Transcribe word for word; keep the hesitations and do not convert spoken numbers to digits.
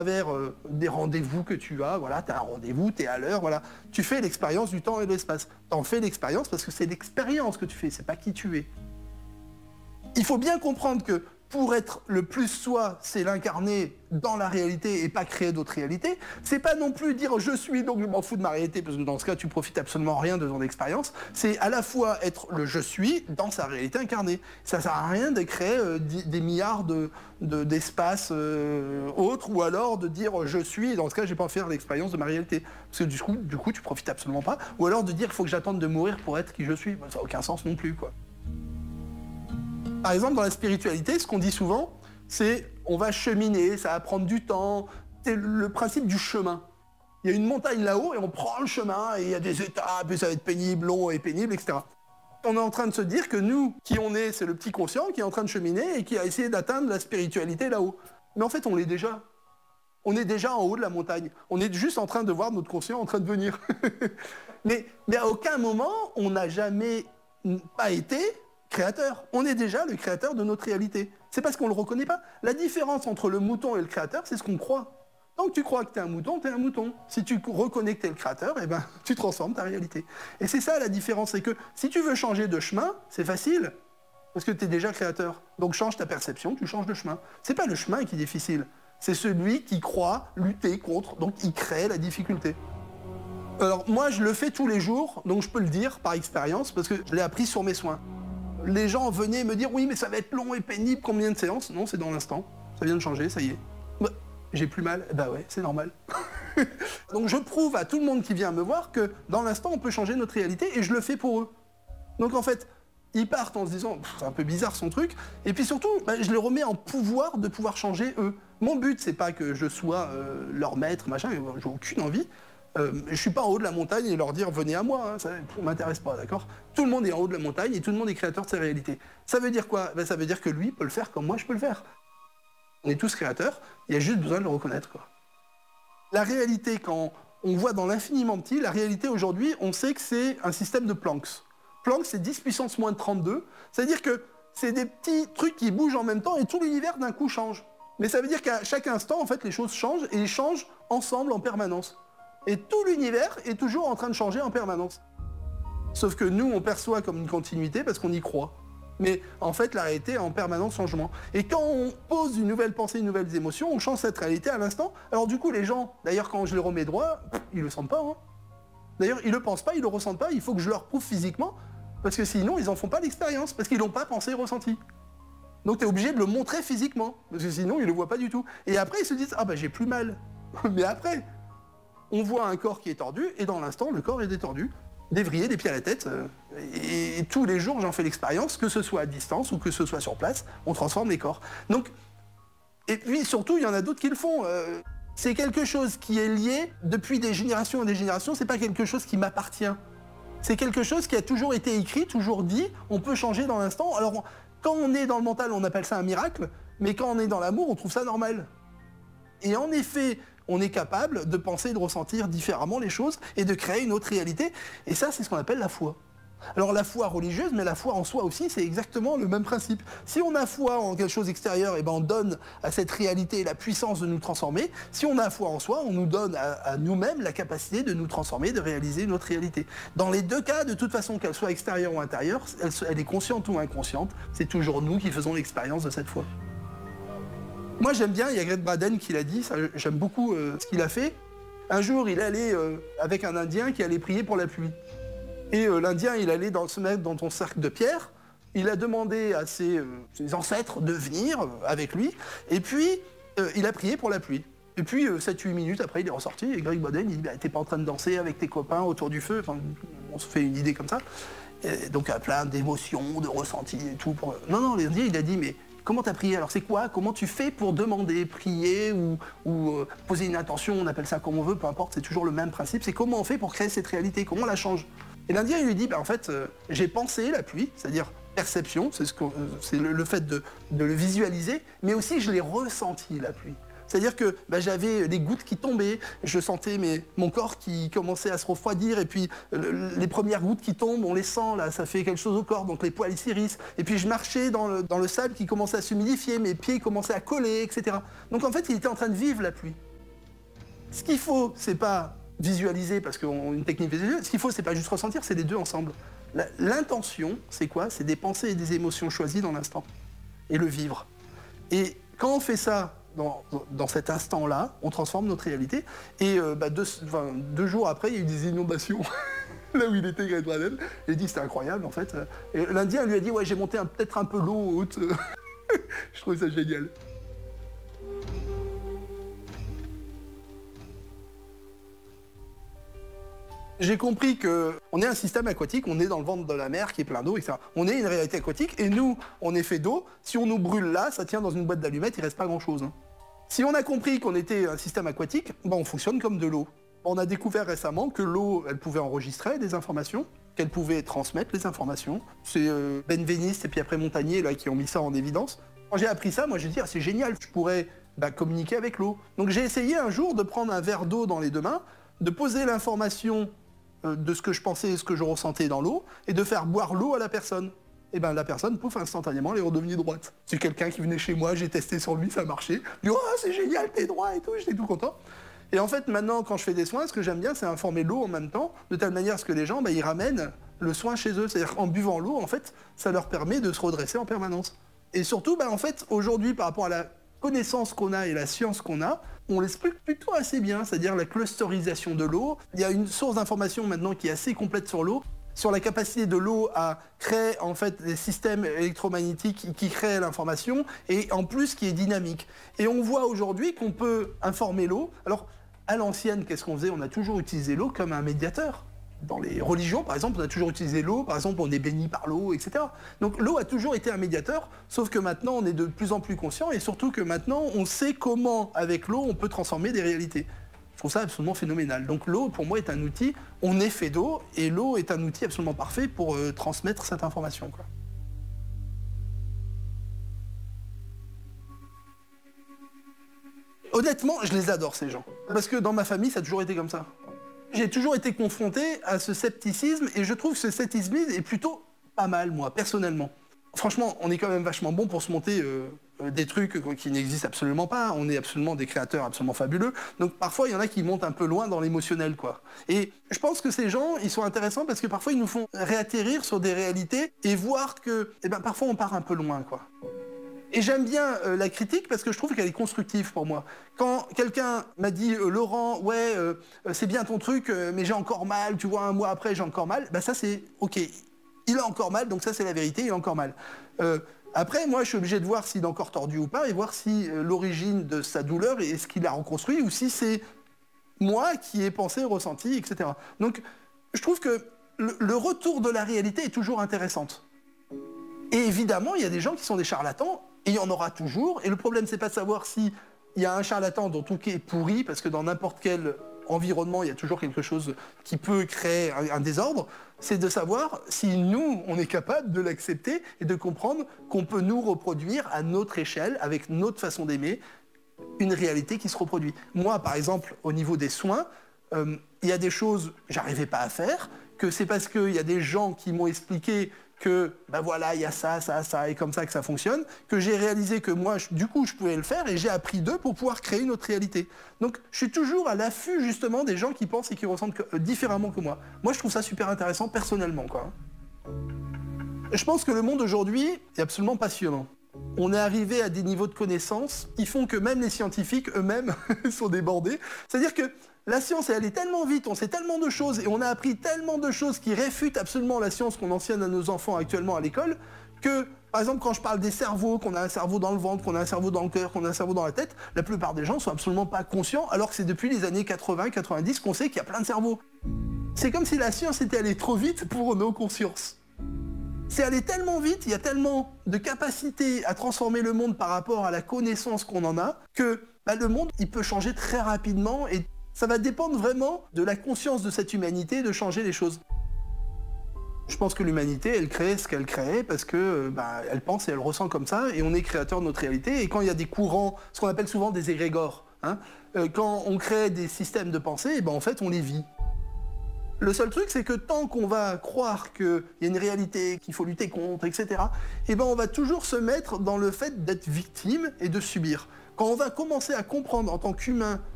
travers euh, des rendez-vous que tu as, voilà, tu as un rendez-vous, tu es à l'heure, voilà. Tu fais l'expérience du temps et de l'espace. Tu en fais l'expérience parce que c'est l'expérience que tu fais, c'est pas qui tu es. Il faut bien comprendre que pour être le plus soi, c'est l'incarner dans la réalité et pas créer d'autres réalités. C'est pas non plus dire je suis donc je m'en fous de ma réalité parce que dans ce cas tu profites absolument rien de ton expérience. C'est à la fois être le je suis dans sa réalité incarnée. Ça sert à rien de créer euh, des milliards de, de, d'espaces euh, autres ou alors de dire je suis et dans ce cas j'ai pas à faire l'expérience de ma réalité. Parce que du coup, du coup tu profites absolument pas. Ou alors de dire il faut que j'attende de mourir pour être qui je suis. Ça n'a aucun sens non plus quoi. Par exemple, dans la spiritualité, ce qu'on dit souvent, c'est on va cheminer, ça va prendre du temps. C'est le principe du chemin. Il y a une montagne là-haut et on prend le chemin et il y a des étapes et ça va être pénible, long et pénible, et cetera. On est en train de se dire que nous, qui on est, c'est le petit conscient qui est en train de cheminer et qui a essayé d'atteindre la spiritualité là-haut. Mais en fait, on l'est déjà. On est déjà en haut de la montagne. On est juste en train de voir notre conscient en train de venir. mais, mais à aucun moment, on n'a jamais pas été créateur. On est déjà le créateur de notre réalité. C'est parce qu'on ne le reconnaît pas. La différence entre le mouton et le créateur, c'est ce qu'on croit. Tant que tu crois que tu es un mouton, tu es un mouton. Si tu reconnais que tu es le créateur, eh ben, tu transformes ta réalité. Et c'est ça la différence, c'est que si tu veux changer de chemin, c'est facile, parce que tu es déjà créateur. Donc change ta perception, tu changes de chemin. C'est pas le chemin qui est difficile, c'est celui qui croit lutter contre, donc il crée la difficulté. Alors moi, je le fais tous les jours, donc je peux le dire par expérience, parce que je l'ai appris sur mes soins. Les gens venaient me dire « Oui, mais ça va être long et pénible, combien de séances ?» Non, c'est dans l'instant. Ça vient de changer, ça y est. Bah, j'ai plus mal. Bah ouais, c'est normal. Donc je prouve à tout le monde qui vient me voir que dans l'instant, on peut changer notre réalité et je le fais pour eux. Donc en fait, ils partent en se disant « C'est un peu bizarre son truc ». Et puis surtout, bah, je les remets en pouvoir de pouvoir changer eux. Mon but, c'est pas que je sois euh, leur maître, machin, j'ai aucune envie. Euh, je suis pas en haut de la montagne et leur dire venez à moi, hein, ça ne m'intéresse pas, d'accord ? Tout le monde est en haut de la montagne et tout le monde est créateur de sa réalité. Ça veut dire quoi ? Ben, ça veut dire que lui peut le faire comme moi je peux le faire. On est tous créateurs, il y a juste besoin de le reconnaître, quoi. La réalité, quand on voit dans l'infiniment petit, la réalité aujourd'hui, on sait que c'est un système de Planck. Planck, c'est dix puissance moins trente-deux, c'est-à-dire que c'est des petits trucs qui bougent en même temps et tout l'univers d'un coup change. Mais ça veut dire qu'à chaque instant, en fait, les choses changent et ils changent ensemble en permanence. Et tout l'univers est toujours en train de changer en permanence. Sauf que nous, on perçoit comme une continuité parce qu'on y croit. Mais en fait, la réalité est en permanence changement. Et quand on pose une nouvelle pensée, une nouvelle émotion, on change cette réalité à l'instant. Alors du coup, les gens, d'ailleurs, quand je les remets droit, ils le sentent pas. Hein. D'ailleurs, ils le pensent pas, ils le ressentent pas. Il faut que je leur prouve physiquement, parce que sinon, ils en font pas l'expérience, parce qu'ils l'ont pas pensé, ressenti. Donc tu es obligé de le montrer physiquement, parce que sinon, ils le voient pas du tout. Et après, ils se disent, ah bah j'ai plus mal. Mais après... on voit un corps qui est tordu, et dans l'instant, le corps est détordu, dévrillé, des pieds à la tête. Euh, et, et tous les jours, j'en fais l'expérience, que ce soit à distance ou que ce soit sur place, on transforme les corps. Donc, et puis surtout, il y en a d'autres qui le font. Euh, c'est quelque chose qui est lié depuis des générations et des générations, c'est pas quelque chose qui m'appartient. C'est quelque chose qui a toujours été écrit, toujours dit, on peut changer dans l'instant. Alors, on, quand on est dans le mental, on appelle ça un miracle, mais quand on est dans l'amour, on trouve ça normal. Et en effet, on est capable de penser et de ressentir différemment les choses et de créer une autre réalité. Et ça, c'est ce qu'on appelle la foi. Alors la foi religieuse, mais la foi en soi aussi, c'est exactement le même principe. Si on a foi en quelque chose extérieur, eh ben on donne à cette réalité la puissance de nous transformer. Si on a foi en soi, on nous donne à, à nous-mêmes la capacité de nous transformer, de réaliser notre réalité. Dans les deux cas, de toute façon, qu'elle soit extérieure ou intérieure, elle, elle est consciente ou inconsciente, c'est toujours nous qui faisons l'expérience de cette foi. Moi j'aime bien, il y a Gregg Braden qui l'a dit, ça, j'aime beaucoup euh, ce qu'il a fait. Un jour, il allait euh, avec un Indien qui allait prier pour la pluie. Et euh, l'Indien, il allait dans, se mettre dans ton cercle de pierre, il a demandé à ses, euh, ses ancêtres de venir euh, avec lui, et puis euh, il a prié pour la pluie. Et puis euh, sept huit minutes après, il est ressorti, et Gregg Braden, il dit bah, « T'es pas en train de danser avec tes copains autour du feu ?» Enfin, on se fait une idée comme ça. Et donc, plein d'émotions, de ressentis et tout. Pour... Non, non, l'Indien, il a dit « Mais comment t'as prié? Alors c'est quoi? Comment tu fais pour demander, prier ou, ou euh, poser une intention? On appelle ça comme on veut, peu importe, c'est toujours le même principe. C'est comment on fait pour créer cette réalité? Comment on la change ?» Et l'Indien, il lui dit, bah, en fait, euh, j'ai pensé la pluie, c'est-à-dire perception, c'est, ce que, euh, c'est le, le fait de, de le visualiser, mais aussi je l'ai ressenti, la pluie. C'est-à-dire que bah, j'avais les gouttes qui tombaient, je sentais mes, mon corps qui commençait à se refroidir, et puis le, les premières gouttes qui tombent, on les sent, là, ça fait quelque chose au corps, donc les poils s'irrissent. Et puis je marchais dans le, dans le sable qui commençait à s'humidifier, mes pieds commençaient à coller, et cetera. Donc en fait, il était en train de vivre la pluie. Ce qu'il faut, c'est pas visualiser, parce qu'une technique visuelle, ce qu'il faut, c'est pas juste ressentir, c'est les deux ensemble. L'intention, c'est quoi? C'est des pensées et des émotions choisies dans l'instant. Et le vivre. Et quand on fait ça dans, dans cet instant-là, on transforme notre réalité. Et euh, bah, deux, enfin, deux jours après, il y a eu des inondations. Là où il était, Greg Braden. Il a dit c'était incroyable, en fait. Et l'Indien lui a dit, ouais, j'ai monté peut-être un peu l'eau haute. Je trouvais ça génial. J'ai compris qu'on est un système aquatique, on est dans le ventre de la mer qui est plein d'eau, et cetera. On est une réalité aquatique, et nous, on est fait d'eau. Si on nous brûle là, ça tient dans une boîte d'allumettes, il reste pas grand-chose. Hein. Si on a compris qu'on était un système aquatique, ben on fonctionne comme de l'eau. On a découvert récemment que l'eau, elle pouvait enregistrer des informations, qu'elle pouvait transmettre les informations. C'est euh, Benveniste et puis après Montagnier là, qui ont mis ça en évidence. Quand j'ai appris ça, moi j'ai dit ah, c'est génial, je pourrais bah, communiquer avec l'eau. Donc j'ai essayé un jour de prendre un verre d'eau dans les deux mains, de poser l'information euh, de ce que je pensais et ce que je ressentais dans l'eau, et de faire boire l'eau à la personne. Et bien la personne, pouf, instantanément, elle est redevenue droite. C'est quelqu'un qui venait chez moi, j'ai testé sur lui, ça marchait. Je dis oh c'est génial, t'es droit et tout, j'étais tout content. Et en fait, maintenant, quand je fais des soins, ce que j'aime bien, c'est informer l'eau en même temps, de telle manière à ce que les gens, bah, ils ramènent le soin chez eux. C'est-à-dire qu'en buvant l'eau, en fait, ça leur permet de se redresser en permanence. Et surtout, bah, en fait, aujourd'hui, par rapport à la connaissance qu'on a et la science qu'on a, on l'explique plutôt assez bien, c'est-à-dire la clusterisation de l'eau. Il y a une source d'information maintenant qui est assez complète sur l'eau, sur la capacité de l'eau à créer en fait des systèmes électromagnétiques qui créent l'information et en plus qui est dynamique. Et on voit aujourd'hui qu'on peut informer l'eau. Alors, à l'ancienne, qu'est-ce qu'on faisait? On a toujours utilisé l'eau comme un médiateur. Dans les religions, par exemple, on a toujours utilisé l'eau, par exemple, on est béni par l'eau, et cetera. Donc l'eau a toujours été un médiateur, sauf que maintenant, on est de plus en plus conscient, et surtout que maintenant, on sait comment, avec l'eau, on peut transformer des réalités. Je trouve ça absolument phénoménal. Donc l'eau, pour moi, est un outil, on est fait d'eau, et l'eau est un outil absolument parfait pour euh, transmettre cette information, quoi. Honnêtement, je les adore, ces gens. Parce que dans ma famille, ça a toujours été comme ça. J'ai toujours été confronté à ce scepticisme, et je trouve que ce scepticisme est plutôt pas mal, moi, personnellement. Franchement, on est quand même vachement bon pour se monter euh, des trucs qui n'existent absolument pas. On est absolument des créateurs absolument fabuleux. Donc parfois, il y en a qui montent un peu loin dans l'émotionnel, quoi. Et je pense que ces gens, ils sont intéressants parce que parfois, ils nous font réatterrir sur des réalités et voir que, eh ben, parfois, on part un peu loin, quoi. Et j'aime bien euh, la critique parce que je trouve qu'elle est constructive pour moi. Quand quelqu'un m'a dit euh, « Laurent, ouais, euh, c'est bien ton truc, euh, mais j'ai encore mal, tu vois, un mois après, j'ai encore mal », bah ça c'est « Ok, il a encore mal, donc ça c'est la vérité, il a encore mal euh, ». Après, moi, je suis obligé de voir s'il est encore tordu ou pas et voir si euh, l'origine de sa douleur est ce qu'il a reconstruit ou si c'est moi qui ai pensé, ressenti, et cetera. Donc, je trouve que le, le retour de la réalité est toujours intéressante. Et évidemment, il y a des gens qui sont des charlatans, et il y en aura toujours. Et le problème, c'est pas de savoir s'il y a un charlatan dont tout est pourri, parce que dans n'importe quel environnement, il y a toujours quelque chose qui peut créer un, un désordre. C'est de savoir si nous, on est capable de l'accepter et de comprendre qu'on peut nous reproduire à notre échelle, avec notre façon d'aimer, une réalité qui se reproduit. Moi, par exemple, au niveau des soins, euh, il y a des choses que j'arrivais pas à faire, que c'est parce qu'il y a des gens qui m'ont expliqué que, ben voilà, il y a ça, ça, ça, et comme ça que ça fonctionne, que j'ai réalisé que moi, je, du coup, je pouvais le faire, et j'ai appris d'eux pour pouvoir créer une autre réalité. Donc, je suis toujours à l'affût, justement, des gens qui pensent et qui ressentent que, euh, différemment que moi. Moi, je trouve ça super intéressant, personnellement, quoi. Je pense que le monde, aujourd'hui, est absolument passionnant. On est arrivé à des niveaux de connaissances qui font que même les scientifiques, eux-mêmes, sont débordés. C'est-à-dire que la science, elle allait tellement vite, on sait tellement de choses et on a appris tellement de choses qui réfutent absolument la science qu'on enseigne à nos enfants actuellement à l'école que, par exemple, quand je parle des cerveaux, qu'on a un cerveau dans le ventre, qu'on a un cerveau dans le cœur, qu'on a un cerveau dans la tête, la plupart des gens sont absolument pas conscients alors que c'est depuis les années quatre-vingts quatre-vingt-dix qu'on sait qu'il y a plein de cerveaux. C'est comme si la science était allée trop vite pour nos consciences. C'est allé tellement vite, il y a tellement de capacité à transformer le monde par rapport à la connaissance qu'on en a que bah, le monde, il peut changer très rapidement et ça va dépendre vraiment de la conscience de cette humanité de changer les choses. Je pense que l'humanité, elle crée ce qu'elle crée parce que bah, elle pense et elle ressent comme ça et on est créateur de notre réalité. Et quand il y a des courants, ce qu'on appelle souvent des égrégores, hein, euh, quand on crée des systèmes de pensée, et ben, en fait, on les vit. Le seul truc, c'est que tant qu'on va croire qu'il y a une réalité, qu'il faut lutter contre, et cetera, et ben, on va toujours se mettre dans le fait d'être victime et de subir. Quand on va commencer à comprendre en tant qu'humain